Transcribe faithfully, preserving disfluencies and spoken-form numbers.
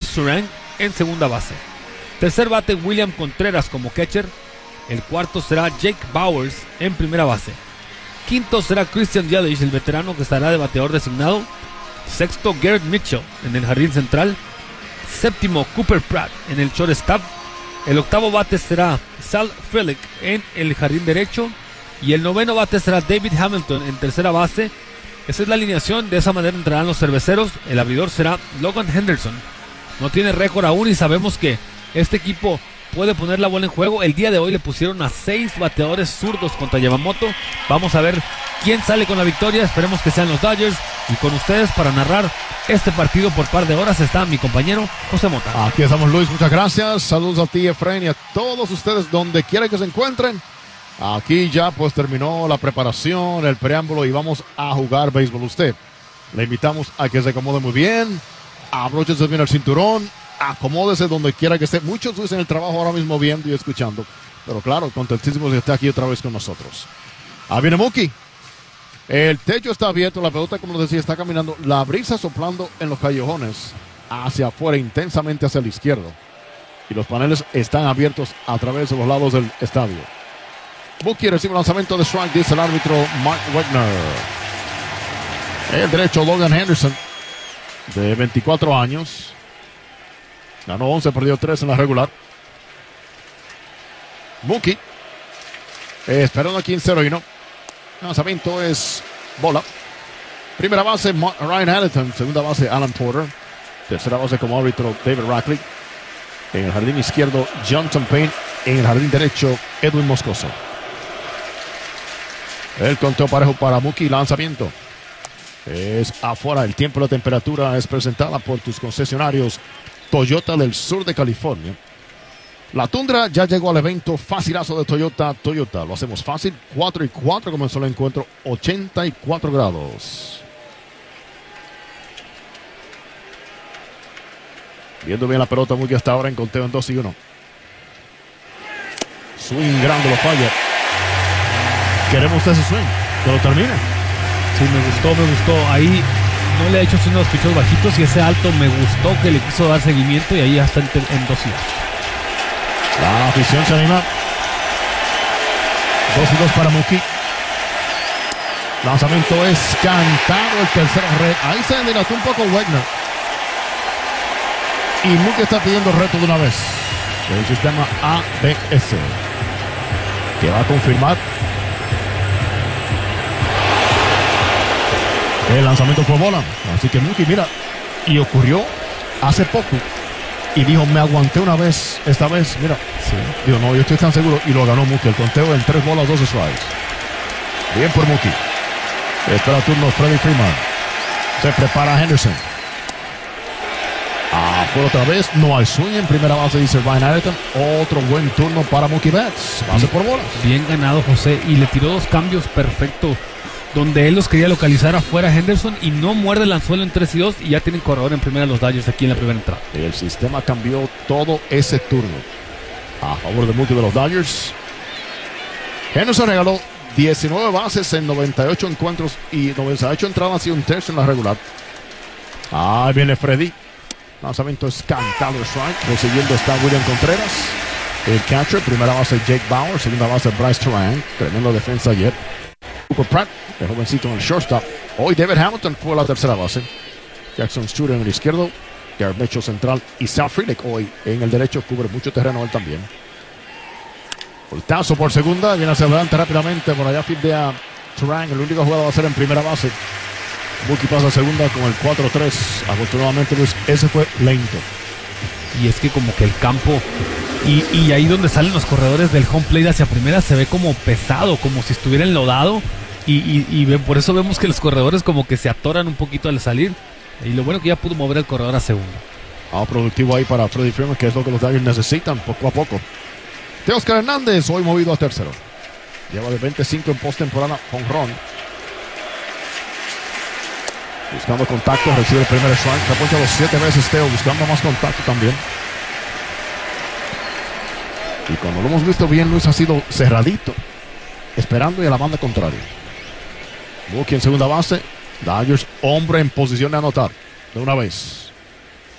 Bryce Turang en segunda base. Tercer bate, William Contreras como catcher. El cuarto será Jake Bauers en primera base. Quinto será Christian Yelich, el veterano que estará de bateador designado. Sexto, Garrett Mitchell en el jardín central. Séptimo, Cooper Pratt en el shortstop. El octavo bate será Sal Frelick en el jardín derecho. Y el noveno bate será David Hamilton en tercera base. Esa es la alineación, de esa manera entrarán los cerveceros. El abridor será Logan Henderson. No tiene récord aún y sabemos que este equipo puede poner la bola en juego. El día de hoy le pusieron a seis bateadores zurdos contra Yamamoto. Vamos a ver quién sale con la victoria. Esperemos que sean los Dodgers. Y con ustedes para narrar este partido por par de horas está mi compañero José Mota. Aquí estamos, Luis, muchas gracias. Saludos a ti, Efraín, y a todos ustedes donde quiera que se encuentren. Aquí ya pues terminó la preparación, el preámbulo y vamos a jugar béisbol. Usted, le invitamos a que se acomode muy bien, abróchese bien el cinturón, acomódese donde quiera que esté. Muchos Luis en el trabajo ahora mismo viendo y escuchando, pero claro, contentísimos de estar aquí otra vez con nosotros. Ah, viene Mookie. El techo está abierto, la pelota, como les decía, está caminando, la brisa soplando en los callejones hacia afuera, intensamente hacia el izquierdo. Y los paneles están abiertos a través de los lados del estadio. Mookie recibe el lanzamiento de strike, dice el árbitro Mark Wegner. El derecho Logan Henderson, de veinticuatro años. Ganó once, perdió tres en la regular. Mookie, eh, esperando aquí en cero y no. El lanzamiento es bola. Primera base Ryan Hamilton, segunda base Alan Porter. Tercera base como árbitro David Rackley. En el jardín izquierdo Johnson Payne. En el jardín derecho Edwin Moscoso. El conteo parejo para Mookie, lanzamiento. Es afuera, el tiempo y la temperatura es presentada por tus concesionarios Toyota del sur de California. La Tundra ya llegó al evento facilazo de Toyota. Toyota, lo hacemos fácil. cuatro y cuatro comenzó el encuentro, ochenta y cuatro grados. Viendo bien la pelota, Mookie hasta ahora en conteo en dos y uno. Swing grande, lo falla. Queremos ese swing, que lo termine. Sí, me gustó, me gustó. Ahí no le ha hecho swing a los pichos bajitos y ese alto me gustó que le quiso dar seguimiento y ahí ya está en, en dos y dos. La afición se anima. dos y dos para Mookie. Lanzamiento es cantado, el tercero red. Ahí se dilató un poco Wegner. Y Mookie está pidiendo reto de una vez. El sistema A B S. Que va a confirmar. El lanzamiento fue bola. Así que Mookie, mira, y ocurrió hace poco. Y dijo, me aguanté una vez, esta vez, mira. Sí. Digo, no, yo estoy tan seguro. Y lo ganó Mookie. El conteo en tres bolas, dos strikes. Bien por Mookie. Espera el turno Freddie Freeman. Se prepara Henderson. Ah, fue otra vez. No hay swing en primera base, dice Ryan Hamilton. Otro buen turno para Mookie Betts. Base por bolas. Bien ganado, José. Y le tiró dos cambios perfectos. Donde él los quería localizar afuera Henderson y no muerde el anzuelo en tres y dos y ya tienen corredor en primera los Dodgers aquí en la primera entrada. El sistema cambió todo ese turno a favor de Mookie de los Dodgers. Henderson regaló diecinueve bases en noventa y ocho encuentros y noventa y ocho entradas y un tercio en la regular. Ahí viene Freddy. Lanzamiento es cantado strike. Recibiendo está William Contreras. El catcher, primera base Jake Bauer, segunda base Bryce Turang. Tremendo defensa ayer. Cooper Pratt, el jovencito en el shortstop. Hoy David Hamilton fue la tercera base. Jackson Stewart en el izquierdo. Garrett Mitchell central. Y Sal Frelick hoy en el derecho. Cubre mucho terreno él también. Voltazo por segunda. Viene hacia adelante rápidamente. Por allá fildea Turang. El único jugador va a ser en primera base. Mookie pasa a segunda con el cuatro tres. Afortunadamente, Luis, ese fue lento. Y es que como que el campo... Y, y ahí donde salen los corredores del home plate hacia primera se ve como pesado, como si estuviera enlodado. Y, y, y por eso vemos que los corredores como que se atoran un poquito al salir. Y lo bueno que ya pudo mover el corredor a segunda. Ah, productivo ahí para Freddie Freeman, que es lo que los Dodgers necesitan poco a poco. Teóscar Hernández, hoy movido a tercero. Lleva de veinticinco en postemporada con ron. Buscando contacto, recibe el primer strike. Se ha puesto los siete veces Teo, buscando más contacto también. Y cuando lo hemos visto bien, Luis, ha sido cerradito, esperando y a la banda contraria. Mookie en segunda base. Dodgers, hombre en posición de anotar. De una vez.